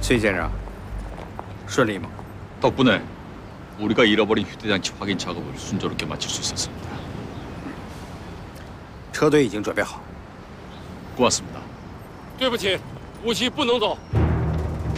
崔先生，顺利吗？ 덕분에 우리가 잃어버린 휴대장치 확인 작업을 순조롭게 마칠 수 있었습니다. 车队已经准备好。 고맙습니다. 对不起，武器不能走。